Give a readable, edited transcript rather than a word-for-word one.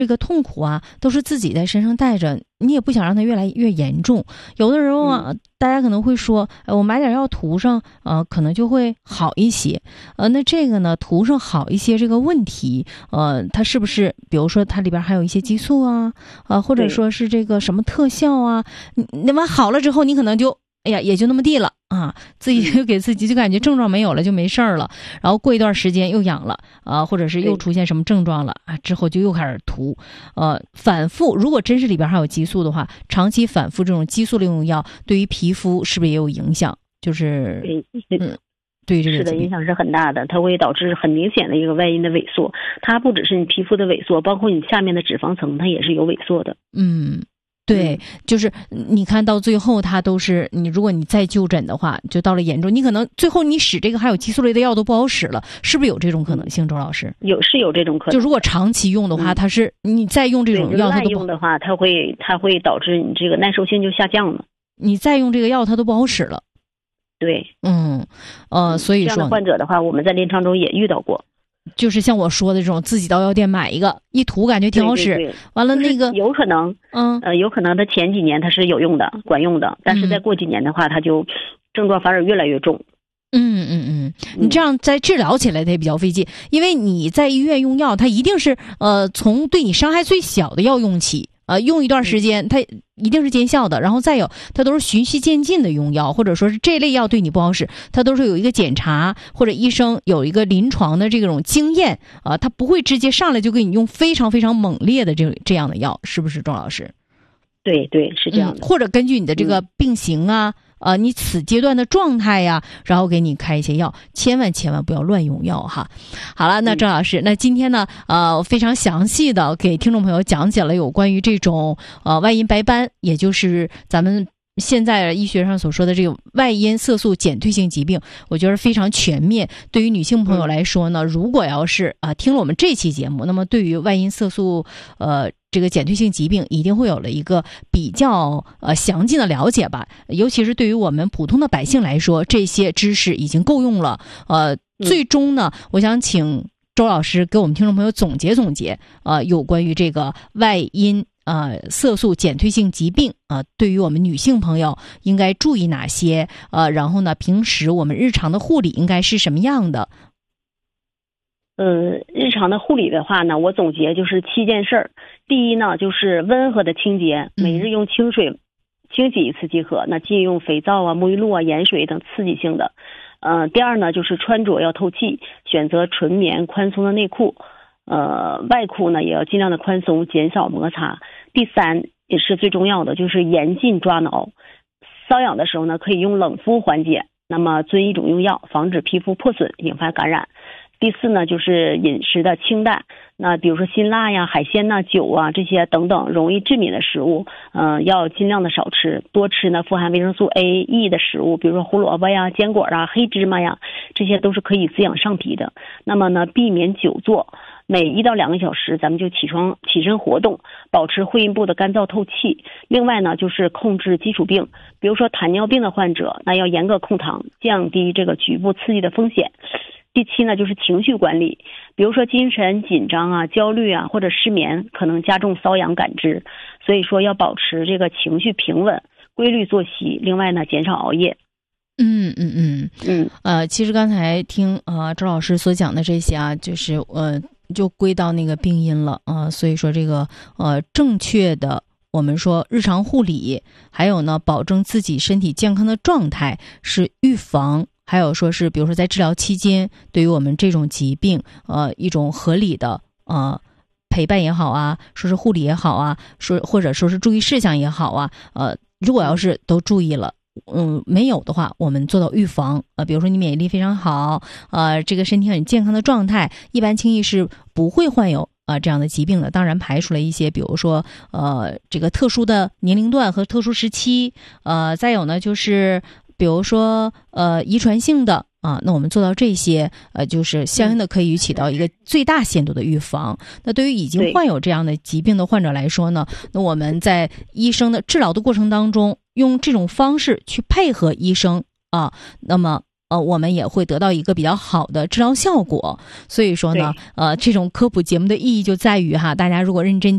这个痛苦啊，都是自己在身上带着，你也不想让它越来越严重。有的人啊，大家可能会说，我买点药涂上，可能就会好一些。那这个呢，涂上好一些这个问题，它是不是，比如说它里边还有一些激素啊，或者说是这个什么特效啊，那完好了之后，你可能就也就那么地了啊，自己就给自己就感觉症状没有了，就没事儿了。然后过一段时间又痒了或者是又出现什么症状了之后就又开始涂。反复，如果真是里边还有激素的话，长期反复这种激素类用药，对于皮肤是不是也有影响？就是对这个是的，影响是很大的，它会导致很明显的一个外阴的萎缩。它不只是你皮肤的萎缩，包括你下面的脂肪层，它也是有萎缩的。 对，就是你看到最后它都是你，如果你再就诊的话，就到了严重，你可能最后你使这个还有激素类的药都不好使了，是不是有这种可能性？周老师， 是有这种可能。 就如果长期用的话，它是你再用这种药，它滥用的话，它会导致你这个耐受性就下降了。 你再用这个药，它都不好使了。 对， 所以说这样的患者的话，我们在临床中也遇到过。 就是像我说的这种，自己到药店买一个，一涂感觉挺好使。 对， 完了那个有可能，有可能他前几年他是有用的、管用的，但是再过几年的话，他就症状反而越来越重。 你这样再治疗起来它也比较费劲，因为你在医院用药，它一定是从对你伤害最小的药用起。用一段时间它一定是见效的，然后再有它都是循序渐进的用药，或者说是这类药对你不好使，它都是有一个检查或者医生有一个临床的这种经验他不会直接上来就给你用非常非常猛烈的这样的药，是不是钟老师？ 对，是这样的。 或者根据你的这个病情你此阶段的状态呀，然后给你开一些药，千万不要乱用药哈。好了，那郑老师，那今天呢，非常详细的给听众朋友讲解了有关于这种外阴白斑，也就是咱们现在医学上所说的这个外阴色素减退性疾病，我觉得非常全面。对于女性朋友来说呢，如果要是听了我们这期节目，那么对于外阴色素这个减退性疾病一定会有了一个比较详尽的了解吧。尤其是对于我们普通的百姓来说，这些知识已经够用了。最终呢，我想请周老师给我们听众朋友总结有关于这个外阴色素减退性疾病对于我们女性朋友应该注意哪些然后呢，平时我们日常的护理应该是什么样的？ 日常的护理的话呢，我总结就是7件事儿。第一呢，就是温和的清洁，每日用清水清洗1次即可，那禁用肥皂沐浴露盐水等刺激性的。第二呢，就是穿着要透气，选择纯棉宽松的内裤，外裤呢也要尽量的宽松，减少摩擦。第三也是最重要的，就是严禁抓挠。瘙痒的时候呢，可以用冷敷缓解，那么遵一种用药，防止皮肤破损引发感染。第四呢，就是饮食的清淡，那比如说辛辣呀、海鲜呐、酒这些等等容易致敏的食物，要尽量的少吃，多吃呢富含维生素 A、E 的食物，比如说胡萝卜呀、坚果黑芝麻呀，这些都是可以滋养上皮的。那么呢，避免久坐，每1到2个小时咱们就起身活动，保持会阴部的干燥透气。另外呢，就是控制基础病，比如说糖尿病的患者，那要严格控糖，降低这个局部刺激的风险。第7呢，就是情绪管理，比如说精神紧张焦虑或者失眠，可能加重瘙痒感知，所以说要保持这个情绪平稳，规律作息。另外呢，减少熬夜。 其实刚才听周老师所讲的这些就是就归到那个病因了所以说这个正确的我们说日常护理，还有呢保证自己身体健康的状态是预防。还有说是比如说在治疗期间，对于我们这种疾病一种合理的陪伴也好说是护理也好或者说是注意事项也好如果要是都注意了没有的话，我们做到预防比如说你免疫力非常好这个身体很健康的状态，一般轻易是不会患有这样的疾病的。当然排除了一些比如说这个特殊的年龄段和特殊时期再有呢就是比如说遗传性的那我们做到这些就是相应的可以起到一个最大限度的预防。那对于已经患有这样的疾病的患者来说呢，那我们在医生的治疗的过程当中，用这种方式去配合医生那么我们也会得到一个比较好的治疗效果。所以说呢这种科普节目的意义就在于大家如果认真